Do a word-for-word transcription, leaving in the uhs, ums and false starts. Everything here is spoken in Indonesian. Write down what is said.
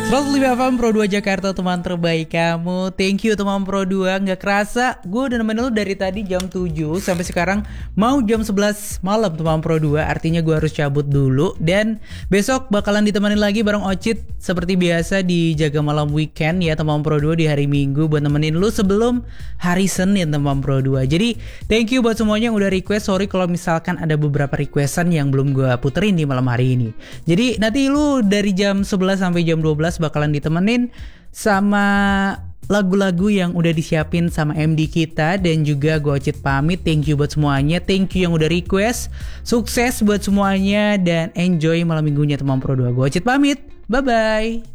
seratus lima F M Pro dua Jakarta, teman terbaik kamu. Thank you teman Pro dua. Gak kerasa gue udah nemenin lu dari tadi jam tujuh sampai sekarang mau jam sebelas malam teman Pro dua. Artinya gue harus cabut dulu. Dan besok bakalan ditemenin lagi bareng Ocit seperti biasa di Jaga Malam Weekend ya teman Pro dua di hari Minggu, buat nemenin lu sebelum hari Senin teman Pro dua. Jadi thank you buat semuanya yang udah request. Sorry kalau misalkan ada beberapa requestan yang belum gue puterin di malam hari ini. Jadi nanti lu dari jam sebelas sampai jam dua belas bakalan ditemenin sama lagu-lagu yang udah disiapin sama M D kita. Dan juga gue Ocit pamit. Thank you buat semuanya. Thank you yang udah request. Sukses buat semuanya dan enjoy malam minggunya teman Pro dua. Gue Ocit pamit. Bye bye.